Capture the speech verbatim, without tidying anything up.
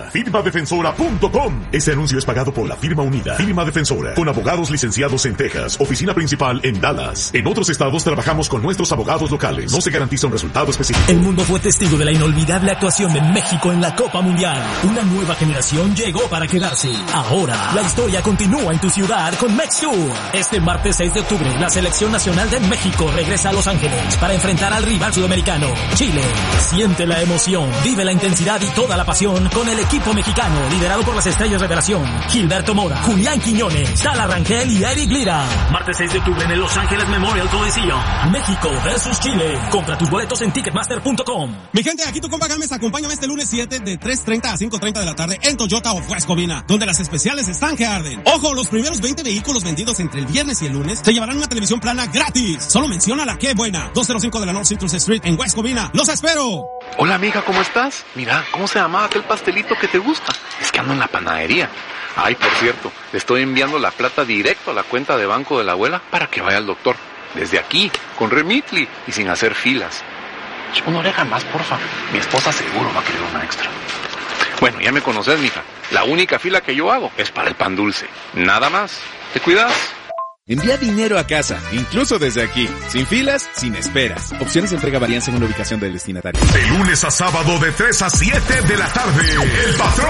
firma defensora punto com. Este anuncio es pagado por la firma unida. Firma Defensora, con abogados licenciados en Texas, oficina principal en Dallas. En otros estados trabajamos con nuestros abogados locales. No se garantiza un resultado específico. El mundo fue testigo de la inolvidable actuación de México en la Copa Mundial. Una nueva generación llegó para quedarse. Ahora, la historia continúa en tu ciudad con Mex Tour. Este martes seis de octubre, la selección nacional de México regresa a Los Ángeles para enfrentar al rival sudamericano, Chile. Siente la emoción, vive la intensidad y toda la pasión con el equipo mexicano, liderado por las estrellas revelación, Gilberto Mora, Julián Quiñones, Sala Rangel y Eric Lira. Martes seis de octubre en el Los Ángeles Memorial Coliseum. México versus Chile. Compra tus boletos en ticketmaster punto com. Mi gente, aquí tu compa Gámez, acompáñame este lunes siete de tres treinta a cinco treinta de la tarde en Toyota of West Covina, donde las especiales están que arden. Ojo, los primeros veinte vehículos vendidos entre el viernes y el lunes se llevarán una televisión plana gratis. Solo menciona la que buena. doscientos cinco de la North Citrus Street en West Covina. ¡Los espero! Hola amiga, ¿cómo estás? Mira, ¿cómo se llamaba aquel pastelito que te gusta? Es que ando en la panadería. Ay, por cierto, le estoy enviando la plata directo a la cuenta de banco de la abuela para que vaya al doctor. Desde aquí, con Remitly y sin hacer filas. Una oreja más, porfa. Mi esposa seguro va a querer una extra. Bueno, ya me conoces, mija. La única fila que yo hago es para el pan dulce. Nada más. ¿Te cuidas? Envía dinero a casa, incluso desde aquí, sin filas, sin esperas. Opciones de entrega varían según la ubicación del destinatario. De lunes a sábado de tres a siete de la tarde, El Patrón